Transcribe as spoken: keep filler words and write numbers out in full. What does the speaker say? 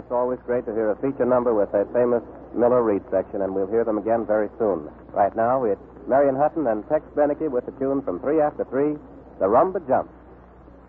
it's always great to hear a feature number with that famous Miller Reed section, and we'll hear them again very soon. Right now, it's Marion Hutton and Tex Beneke with the tune from Three After Three, The Rumba Jump.